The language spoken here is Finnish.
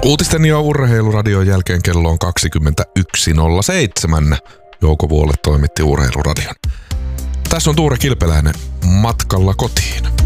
Uutisten ja Urheiluradion jälkeen kello on 21.07. Jouko Vuolle toimitti Urheiluradion. Tässä on Tuure Kilpeläinen matkalla kotiin.